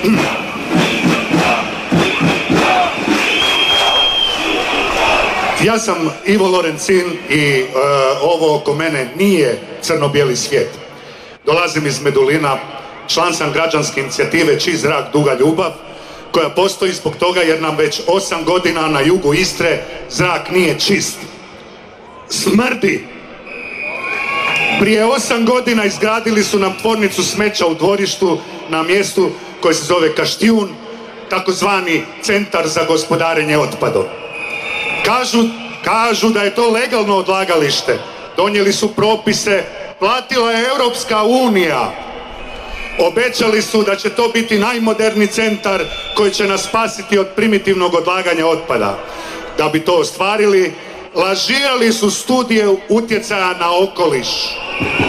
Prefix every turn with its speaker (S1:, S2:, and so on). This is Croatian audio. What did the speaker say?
S1: Ja sam Ivo Lorencin i ovo oko mene nije crno-bijeli svijet. Dolazim iz Medulina, član sam građanske inicijative Čist zrak, duga ljubav, koja postoji zbog toga jer nam već 8 godina na jugu Istre zrak nije čist. Smrdi! Prije 8 godina izgradili su nam tvornicu smeća u dvorištu na mjestu koje se zove Kaštijun, takozvani centar za gospodarenje otpadom. Kažu da je to legalno odlagalište. Donijeli su propise, platila je Europska unija. Obećali su da će to biti najmoderniji centar koji će nas spasiti od primitivnog odlaganja otpada. Da bi to ostvarili, lažirali su studije utjecaja na okoliš.